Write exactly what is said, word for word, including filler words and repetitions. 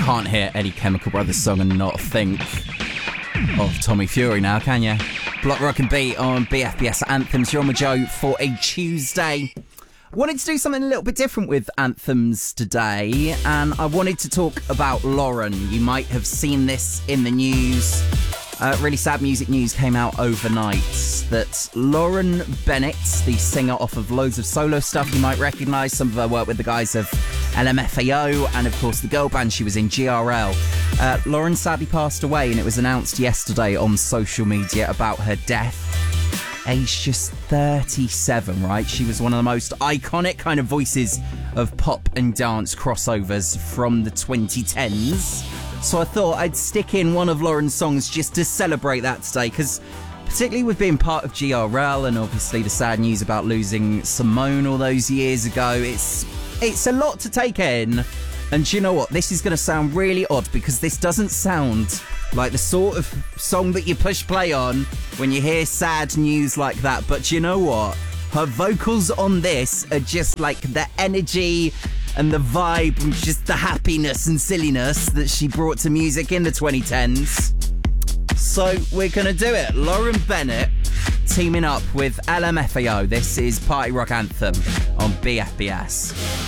Can't hear any Chemical Brothers song and not think of Tommy Fury now, can you? Block Rock and Beat on B F B S Anthems. You're on with Joe for a Tuesday. Wanted to do something a little bit different with Anthems today, and I wanted to talk about Lauren. You might have seen this in the news. Uh, really sad music news came out overnight that Lauren Bennett, the singer off of loads of solo stuff you might recognise, some of her work with the guys of L M F A O and of course the girl band she was in, G R L. Uh, Lauren sadly passed away, and it was announced yesterday on social media about her death. Aged just thirty-seven, right? She was one of the most iconic kind of voices of pop and dance crossovers from the twenty tens. So I thought I'd stick in one of Lauren's songs just to celebrate that today, because particularly with being part of G R L and obviously the sad news about losing Simone all those years ago, it's it's a lot to take in. And do you know what? This is going to sound really odd because this doesn't sound like the sort of song that you push play on when you hear sad news like that. But do you know what? Her vocals on this are just like the energy and the vibe and just the happiness and silliness that she brought to music in the twenty tens. So we're going to do it. Lauren Bennett teaming up with L M F A O. This is Party Rock Anthem on B F B S.